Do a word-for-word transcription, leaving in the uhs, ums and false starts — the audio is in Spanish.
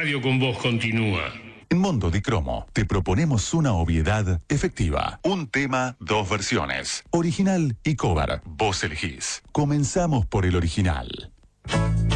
Radio con Vos continúa. En Mondo di Cromo te proponemos una obviedad efectiva. Un tema, dos versiones. Original y cover. Vos elegís. Comenzamos por el original.